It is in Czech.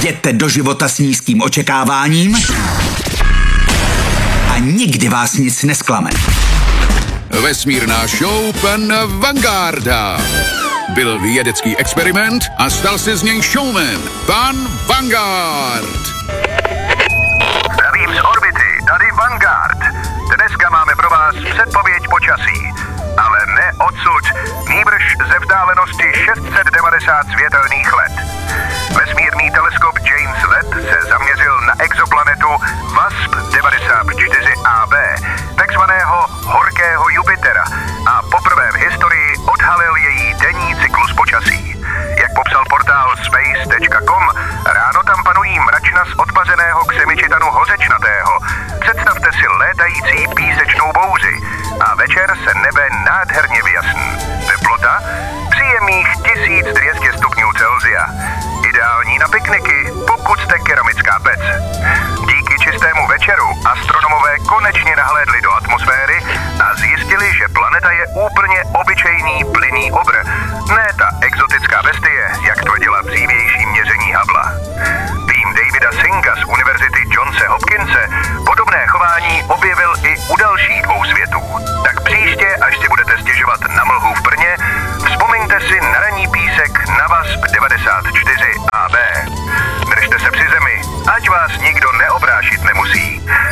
Jděte do života s nízkým očekáváním a nikdy vás nic nesklame. Vesmírná show pana Vanguarda. Byl vědecký experiment a stal se z něj showman, pan Vanguard. Zdravím z orbity, tady Vanguard. Dneska máme pro vás předpověď počasí. Ale ne odsud, nýbrž ze vzdálenosti 690 světelných let. Vesmírný teleskop James Webb se zaměřil na exoplanetu WASP 94AB, takzvaného horkého Jupitera, a poprvé v historii odhalil její denní cyklus počasí. Jak popsal portál space.com, ráno tam panují mračna z odpazeného křemičitanu hořečnatého. Představte si létající písečnou bouři a večer se nebe nádherně vyjasní. Teplota příjemných 1200 stupňů Celsia. Ideální na pikniky, pokud jste keramická pec. Díky čistému večeru astronomové konečně nahlédli do atmosféry a zjistili, že planeta je úplně obyčejný plynný obr. Ne ta exotická bestie, jak tvrdila dřívější měření Hubbla. Tým Davida Singa z Univerzity Johnse Hopkinse podobné chování objevil i u dalších dvou světů. Tak příště, až si budete stěžovat na mlhu v Brně, vzpomeňte si na ranní písek na WASP 94AB. Držte se při zemi, ať vás nikdo neobrášit nemusí.